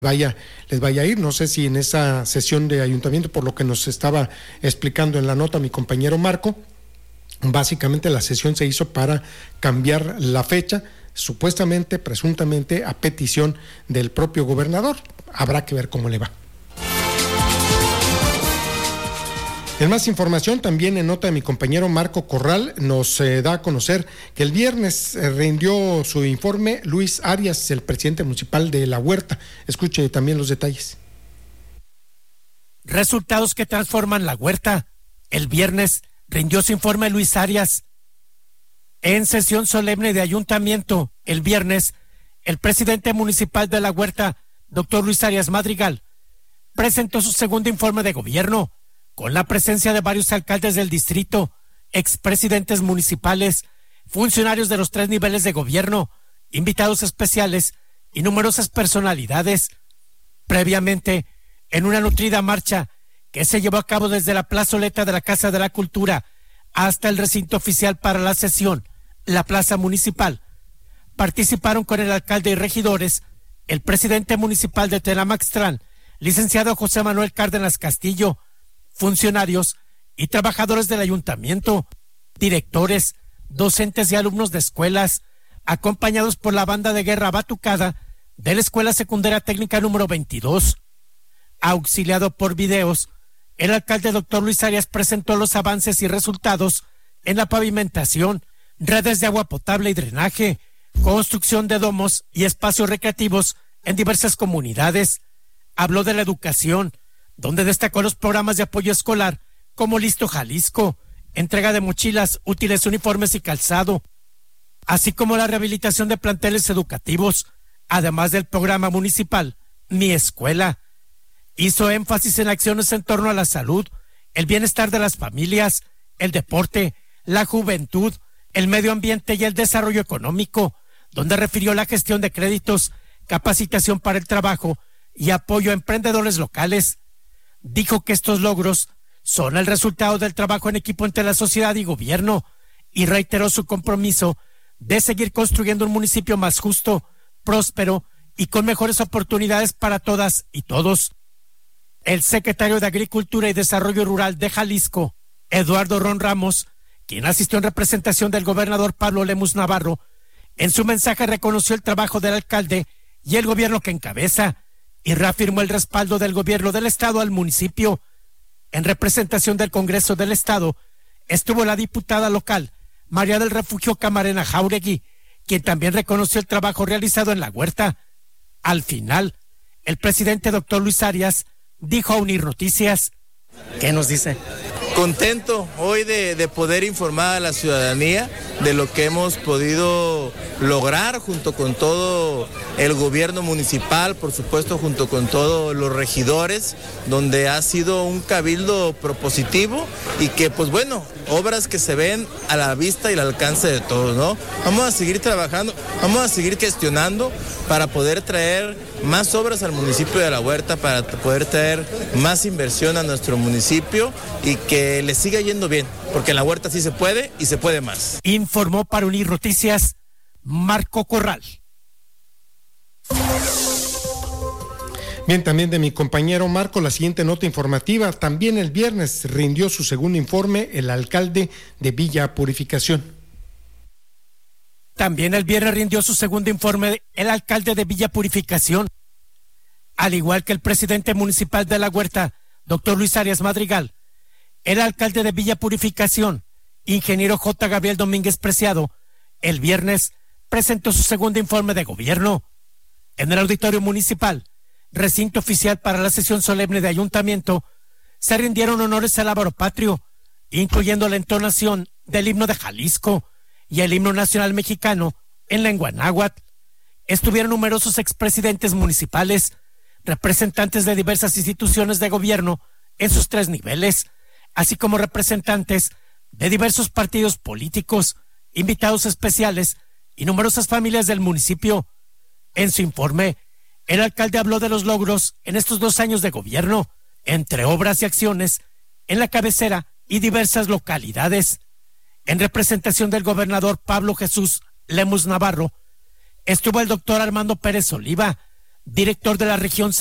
les vaya a ir. No sé si en esa sesión de ayuntamiento, por lo que nos estaba explicando en la nota mi compañero Marco, básicamente la sesión se hizo para cambiar la fecha, supuestamente, presuntamente, a petición del propio gobernador. Habrá que ver cómo le va. En más información, también en nota de mi compañero Marco Corral, nos da a conocer que el viernes rindió su informe Luis Arias, el presidente municipal de La Huerta. Escuche también los detalles. Resultados que transforman La Huerta. El viernes rindió su informe Luis Arias. En sesión solemne de ayuntamiento, el viernes, el presidente municipal de La Huerta, doctor Luis Arias Madrigal, presentó su segundo informe de gobierno, con la presencia de varios alcaldes del distrito, expresidentes municipales, funcionarios de los 3 niveles de gobierno, invitados especiales y numerosas personalidades. Previamente, en una nutrida marcha que se llevó a cabo desde la plazoleta de la Casa de la Cultura hasta el recinto oficial para la sesión, la Plaza Municipal, participaron con el alcalde y regidores, el presidente municipal de Tenamaxtlán, licenciado José Manuel Cárdenas Castillo, funcionarios y trabajadores del ayuntamiento, directores, docentes y alumnos de escuelas, acompañados por la banda de guerra Batucada de la Escuela Secundaria Técnica número 22. Auxiliado por videos, el alcalde doctor Luis Arias presentó los avances y resultados en la pavimentación, redes de agua potable y drenaje, construcción de domos y espacios recreativos en diversas comunidades. Habló de la educación, donde destacó los programas de apoyo escolar como Listo Jalisco, entrega de mochilas, útiles, uniformes y calzado, así como la rehabilitación de planteles educativos, además del programa municipal Mi Escuela. Hizo énfasis en acciones en torno a la salud, el bienestar de las familias, el deporte, la juventud, el medio ambiente y el desarrollo económico, donde refirió la gestión de créditos, capacitación para el trabajo y apoyo a emprendedores locales. Dijo que estos logros son el resultado del trabajo en equipo entre la sociedad y gobierno y reiteró su compromiso de seguir construyendo un municipio más justo, próspero y con mejores oportunidades para todas y todos. El secretario de Agricultura y Desarrollo Rural de Jalisco, Eduardo Ron Ramos, quien asistió en representación del gobernador Pablo Lemus Navarro, en su mensaje reconoció el trabajo del alcalde y el gobierno que encabeza, y reafirmó el respaldo del gobierno del estado al municipio. En representación del Congreso del Estado estuvo la diputada local María del Refugio Camarena Jauregui, quien también reconoció el trabajo realizado en La Huerta. Al final, el presidente doctor Luis Arias dijo a Unir Noticias. ¿Qué nos dice? Contento hoy de poder informar a la ciudadanía de lo que hemos podido lograr junto con todo el gobierno municipal, por supuesto junto con todos los regidores, donde ha sido un cabildo propositivo y que pues bueno, obras que se ven a la vista y al alcance de todos, ¿no? Vamos a seguir trabajando, vamos a seguir gestionando para poder traer más obras al municipio de La Huerta, para poder traer más inversión a nuestro municipio y que le siga yendo bien, porque en La Huerta sí se puede y se puede más. Informó para Unir Noticias Marco Corral. Bien, también de mi compañero Marco, la siguiente nota informativa. También el viernes rindió su segundo informe el alcalde de Villa Purificación. También el viernes rindió su segundo informe el alcalde de Villa Purificación. Al igual que el presidente municipal de La Huerta, doctor Luis Arias Madrigal, el alcalde de Villa Purificación, ingeniero J. Gabriel Domínguez Preciado, el viernes presentó su segundo informe de gobierno. En el auditorio municipal, recinto oficial para la sesión solemne de ayuntamiento, se rindieron honores al lábaro patrio, incluyendo la entonación del himno de Jalisco y el himno nacional mexicano en lengua náhuatl. Estuvieron numerosos expresidentes municipales, representantes de diversas instituciones de gobierno en sus 3 niveles, así como representantes de diversos partidos políticos, invitados especiales y numerosas familias del municipio. En su informe, el alcalde habló de los logros en estos 2 años de gobierno, entre obras y acciones en la cabecera y diversas localidades. En representación del gobernador Pablo Jesús Lemus Navarro, estuvo el doctor Armando Pérez Oliva, director de la región